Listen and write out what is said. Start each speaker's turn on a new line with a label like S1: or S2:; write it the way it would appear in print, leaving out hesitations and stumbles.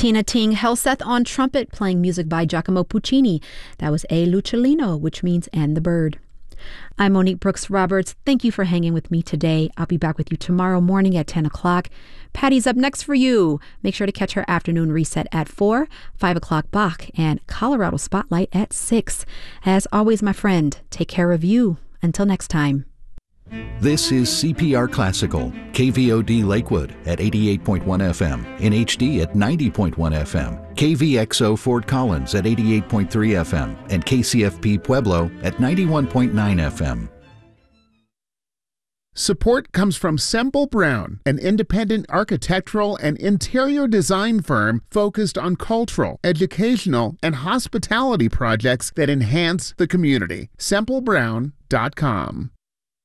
S1: Tina Ting Helseth on trumpet, playing music by Giacomo Puccini. That was A Lucellino, which means and the bird. I'm Monique Brooks Roberts. Thank you for hanging with me today. I'll be back with you tomorrow morning at 10 o'clock. Patty's up next for you. Make sure to catch her afternoon reset at 4, 5 o'clock Bach, and Colorado Spotlight at 6. As always, my friend, take care of you. Until next time.
S2: This is CPR Classical, KVOD Lakewood at 88.1 FM, in HD at 90.1 FM, KVXO Fort Collins at 88.3 FM, and KCFP Pueblo at 91.9 FM.
S3: Support comes from Semple Brown, an independent architectural and interior design firm focused on cultural, educational, and hospitality projects that enhance the community. SempleBrown.com.